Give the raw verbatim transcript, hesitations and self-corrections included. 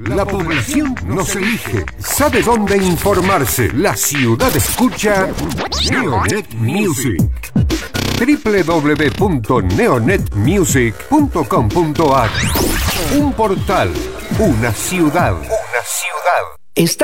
La población nos elige. ¿Sabe dónde informarse? La ciudad escucha Neonet Music. doble u doble u doble u punto neonet music punto com punto a r. Un portal, una ciudad. Una ciudad. Está